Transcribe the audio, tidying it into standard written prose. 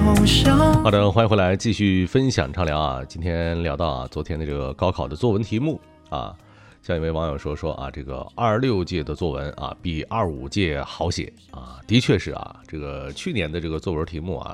梦想。 好的，欢迎回来继续分享畅聊啊。今天聊到啊，昨天的这个高考的作文题目啊，像一位网友说啊，这个26届的作文啊比25届好写啊，的确是啊，这个去年的这个作文题目啊。